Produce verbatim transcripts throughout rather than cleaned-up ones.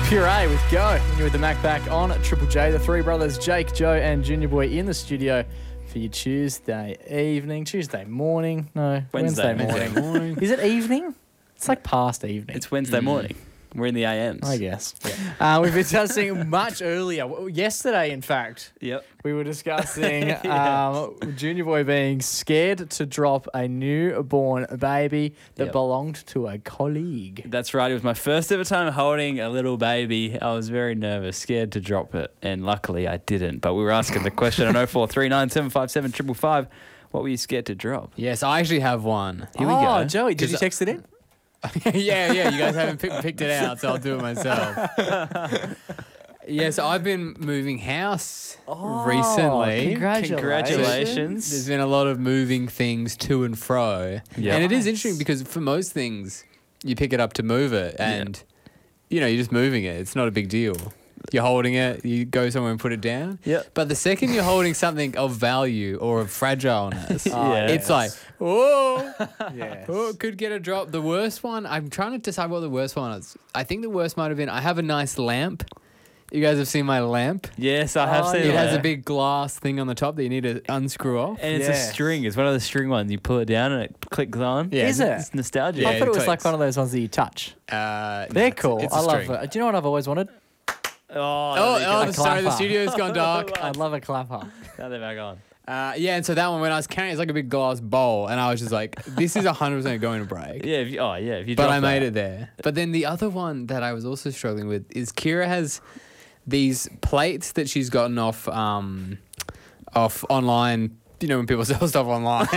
Puree with Go. And you're with the Mac back on Triple J. The three brothers, Jake, Joe, and Junior Boy in the studio for your Tuesday evening, Tuesday morning. No, Wednesday, Wednesday morning. Wednesday morning. Is it evening? It's like past evening. It's Wednesday morning. We're in the A Ms. I guess. Uh, we've been discussing much earlier. w- Yesterday, in fact, Yep. we were discussing Yes. um, Junior Boy being scared to drop a newborn baby that Yep. belonged to a colleague. That's right. It was my first ever time holding a little baby. I was very nervous, scared to drop it, and luckily I didn't. But we were asking the question on oh four three nine seven five seven five five five. What were you scared to drop? Yes, I actually have one. Here we oh, go. Joey, did 'Cause you text it in? yeah, yeah, you guys haven't pick, picked it out, so I'll do it myself. Yeah, so I've been moving house recently. Congratulations. Congratulations. There's been a lot of moving things to and fro. Yeah. And it is Nice. interesting because for most things, you pick it up to move it and, you know, you're just moving it. It's not a big deal. You're holding it, you go somewhere and put it down. Yep. But the second you're holding something of value or of fragileness, Oh, Yeah. it's like, whoa. Yes. Oh, it could get a drop. The worst one, I'm trying to decide what the worst one is. I think the worst might have been, I have a nice lamp. You guys have seen my lamp? Yes, I have Oh, seen It it. has a big glass thing on the top that you need to unscrew off. And it's Yes. a string. It's one of the string ones. You pull it down and it clicks on. Yeah. Is it? It's nostalgic. Yeah, I thought it was it like clicks. one of those ones that you touch. Uh, no, They're it's- cool. it's a I love string. it. Do you know what I've always wanted? Oh, Oh, there you oh go. the, sorry, the clapper. studio's gone dark. I'd love a clapper. Now they're back on. Uh, yeah, and so that one, when I was carrying, it's like a big glass bowl, and I was just like, this is one hundred percent going to break. Yeah. If you, oh, yeah. If you But drop I made that. it there. But then the other one that I was also struggling with is Kira has these plates that she's gotten off um, off online. You know, when people sell stuff online.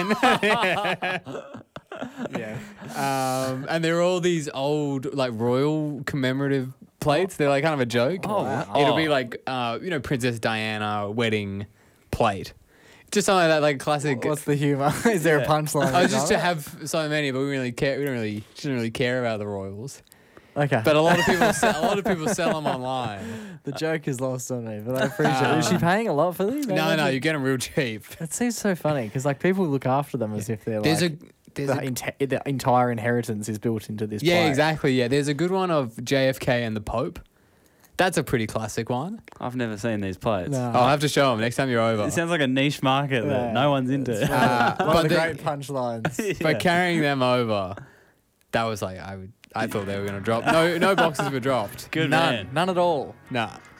Yeah. um, and they're all these old, like, royal commemorative plates. They're like kind of a joke. Oh, wow. It'll be Oh. like, uh, you know, Princess Diana wedding plate. Just something like that, like classic. What's the humour? Is there a Yeah. punchline? Oh, just to have so many, but we really care. We don't really, she doesn't really care about the royals. Okay. But a lot of people, sell, a lot of people sell them online. the joke is lost on me, but I appreciate it. Is she Um, paying a lot for these? No, no, you get them real cheap. It seems so funny because like people look after them as if they're There's like a, there's the, a inte- the entire inheritance is built into this. yeah, plate. exactly. Yeah, there's a good one of J F K and the Pope. That's a pretty classic one. I've never seen these plates. No. I'll have to show them next time you're over. It sounds like a niche market Yeah. that no one's into. It's Uh, one of but the the- great punchlines. But carrying them over, that was like I would. I thought they were gonna drop. No, no boxes were dropped. Good None, man. none at all. Nah.